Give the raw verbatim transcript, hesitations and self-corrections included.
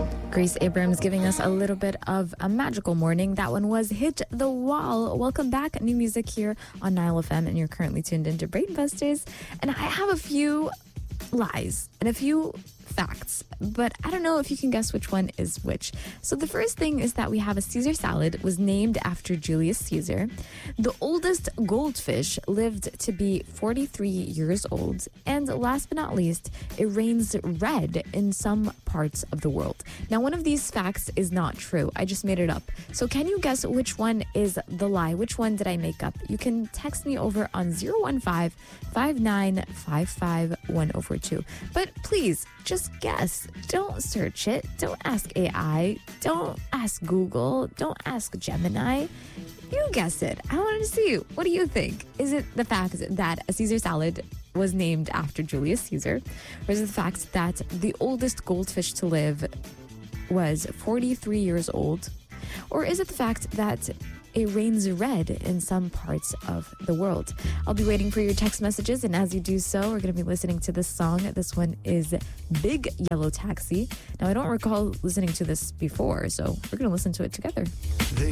Grace Abrams giving us a little bit of a magical morning. That one was Hit the Wall. Welcome back. New music here on Nile F M, and you're currently tuned into Brainbusters. And I have a few lies and a few facts, but I don't know if you can guess which one is which. So the first thing is that we have a Caesar salad was named after Julius Caesar. The oldest goldfish lived to be forty-three years old. And last but not least, it rains red in some parts of the world. Now, one of these facts is not true. I just made it up. So can you guess which one is the lie? Which one did I make up? You can text me over on zero one five, five nine five five, one zero four two. But please, just guess. Don't search it. Don't ask A I. Don't ask Google. Don't ask Gemini. You guess it. I wanted to see you. What do you think? Is it the fact that a Caesar salad was named after Julius Caesar? Or is it the fact that the oldest goldfish to live was forty-three years old? Or is it the fact that it rains red in some parts of the world? I'll be waiting for your text messages, and as you do so, we're going to be listening to this song. This one is Big Yellow Taxi. Now, I don't recall listening to this before, so we're going to listen to it together. They